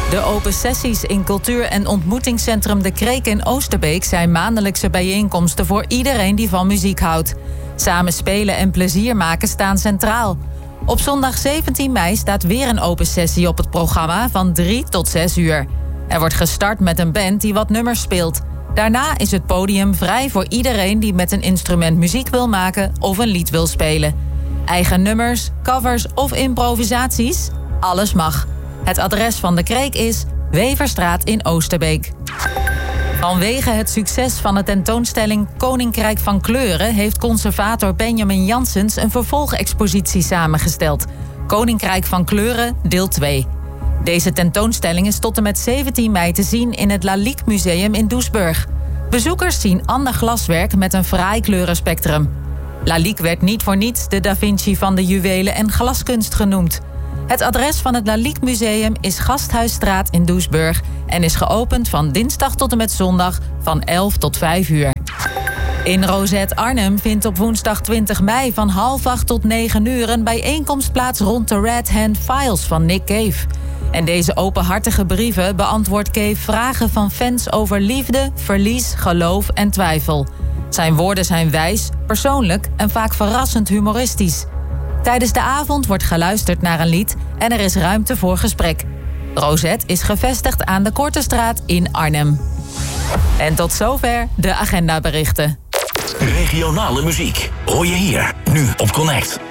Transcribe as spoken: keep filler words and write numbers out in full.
De open sessies in cultuur- en ontmoetingscentrum De Kreek in Oosterbeek zijn maandelijkse bijeenkomsten voor iedereen die van muziek houdt. Samen spelen en plezier maken staan centraal. Op zondag zeventien mei staat weer een open sessie op het programma van drie tot zes uur. Er wordt gestart met een band die wat nummers speelt. Daarna is het podium vrij voor iedereen die met een instrument muziek wil maken of een lied wil spelen. Eigen nummers, covers of improvisaties? Alles mag. Het adres van De Kreek is Weverstraat in Oosterbeek. Vanwege het succes van de tentoonstelling Koninkrijk van Kleuren heeft conservator Benjamin Janssens een vervolgexpositie samengesteld. Koninkrijk van Kleuren, deel twee. Deze tentoonstelling is tot en met zeventien mei te zien in het Lalique Museum in Doesburg. Bezoekers zien ander glaswerk met een fraai kleurenspectrum. Lalique werd niet voor niets de Da Vinci van de juwelen en glaskunst genoemd. Het adres van het Lalique Museum is Gasthuisstraat in Doesburg en is geopend van dinsdag tot en met zondag van elf tot vijf uur. In Rosette Arnhem vindt op woensdag twintig mei van half acht tot negen uur een bijeenkomst plaats rond de Red Hand Files van Nick Cave. En deze openhartige brieven beantwoordt Cave vragen van fans over liefde, verlies, geloof en twijfel. Zijn woorden zijn wijs, persoonlijk en vaak verrassend humoristisch. Tijdens de avond wordt geluisterd naar een lied en er is ruimte voor gesprek. Rosette is gevestigd aan de Kortestraat in Arnhem. En tot zover de agendaberichten. Regionale muziek hoor je hier, nu op Connect.